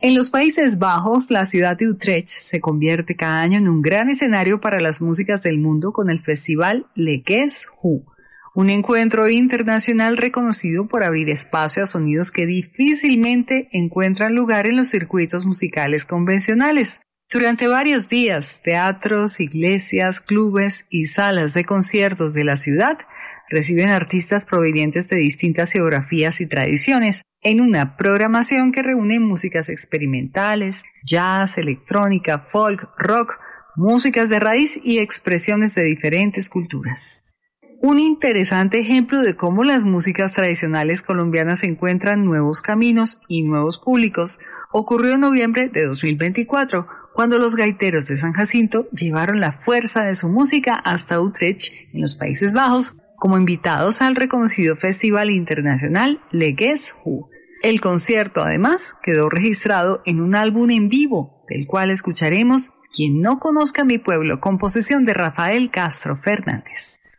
En los Países Bajos, la ciudad de Utrecht se convierte cada año en un gran escenario para las músicas del mundo con el festival Le Guess Who, un encuentro internacional reconocido por abrir espacio a sonidos que difícilmente encuentran lugar en los circuitos musicales convencionales. Durante varios días, teatros, iglesias, clubes y salas de conciertos de la ciudad reciben artistas provenientes de distintas geografías y tradiciones en una programación que reúne músicas experimentales, jazz, electrónica, folk, rock, músicas de raíz y expresiones de diferentes culturas. Un interesante ejemplo de cómo las músicas tradicionales colombianas encuentran nuevos caminos y nuevos públicos ocurrió en noviembre de 2024, cuando los gaiteros de San Jacinto llevaron la fuerza de su música hasta Utrecht, en los Países Bajos, como invitados al reconocido Festival Internacional Le Guess Who. El concierto, además, quedó registrado en un álbum en vivo, del cual escucharemos Quien no conozca mi pueblo, composición de Rafael Castro Fernández.